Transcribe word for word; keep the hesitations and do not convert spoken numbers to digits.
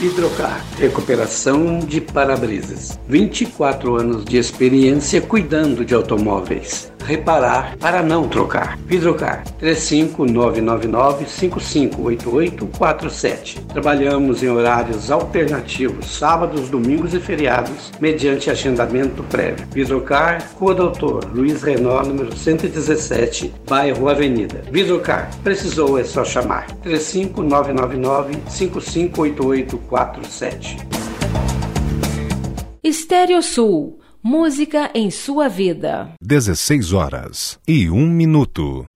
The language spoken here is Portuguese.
Hidrocar, recuperação de para-brisas. vinte e quatro anos de experiência cuidando de automóveis. Reparar para não trocar. Hidrocar, três cinco nove nove nove, cinco cinco oito oito quatro sete. Trabalhamos em horários alternativos, sábados, domingos e feriados, mediante agendamento prévio. Hidrocar, Rua Doutor Luiz Renault, número cento e dezessete, bairro Avenida. Hidrocar, precisou é só chamar. três cinco nove nove nove, cinco cinco oito oito quatro sete. Estéreo Sul, música em sua vida. dezesseis horas e um minuto.